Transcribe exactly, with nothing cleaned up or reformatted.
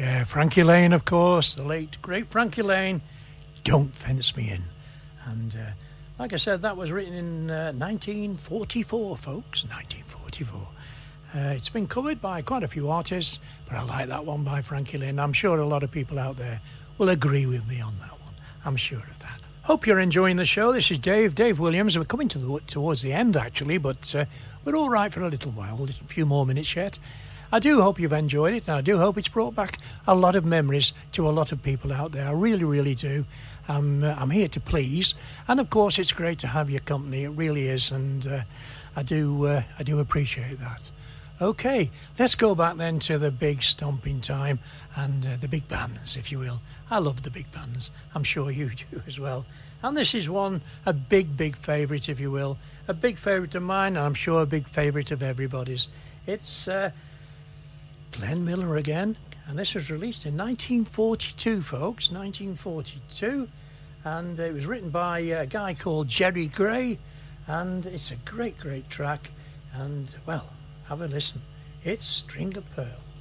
Yeah, Frankie Lane, of course, the late, great Frankie Lane, Don't Fence Me In. And uh, like I said, that was written in uh, nineteen forty-four, folks, nineteen forty-four. Uh, it's been covered by quite a few artists, but I like that one by Frankie Lane. I'm sure a lot of people out there will agree with me on that one. I'm sure of that. Hope you're enjoying the show. This is Dave, Dave Williams. We're coming to the, towards the end, actually, but uh, we're all right for a little while, a few more minutes yet. I do hope you've enjoyed it, and I do hope it's brought back a lot of memories to a lot of people out there. I really, really do. I'm, uh, I'm here to please, and of course, it's great to have your company. It really is, and uh, I do, uh, I do appreciate that. Okay, let's go back then to the big stomping time and uh, the big bands, if you will. I love the big bands. I'm sure you do as well. And this is one, a big, big favourite, if you will. A big favourite of mine, and I'm sure a big favourite of everybody's. It's uh, Glenn Miller again, and this was released in nineteen forty-two, folks, nineteen forty-two, and it was written by a guy called Jerry Gray, and it's a great, great track, and, well, have a listen. It's String of Pearls.